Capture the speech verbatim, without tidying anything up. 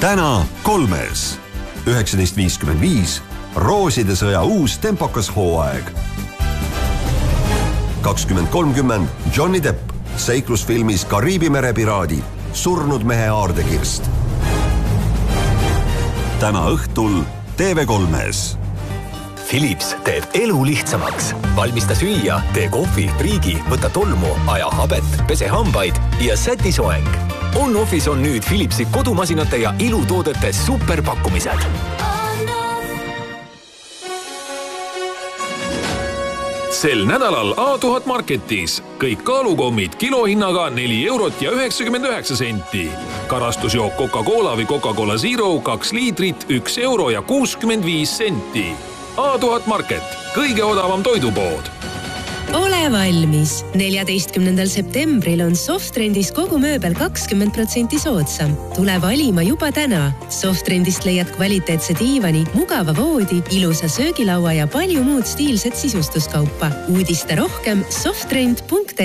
täna kolmes. üheksateist viiskümmend viis Rooside sõja uus tempokas hooaeg. kakskümmend kolmkümmend Johnny Depp seiklusfilmis Kariibi mere piraadi Surnud mehe aardekirst. Täna õhtul T V kolmes. Philips teeb elu lihtsamaks. Valmista süüa, tee kohvi, priigi, võta tolmu, aja habet, pese hambaid ja säti soeng. On-Office on nüüd Philipsi kodumasinate ja ilutoodete superpakkumised. Sel nädalal A tuhat Marketis kõik kaalukommid kilohinnaga neli eurot ja üheksakümmend üheksa senti. Karastusjook Coca-Cola või Coca-Cola Zero kaks liitrit, üks euro ja kuuskümmend viis senti. A tuhat Market, kõige odavam toidupood. Ole valmis! neljateistkümnendal septembril on Softrendis kogu mööbel kakskümmend protsenti soodsam. Tule valima juba täna. Softrendist leiad kvaliteetse diivani, mugava voodi, ilusa söögilaua ja palju muud stiilset sisustuskaupa. Uudiste rohkem softrend punkt ee.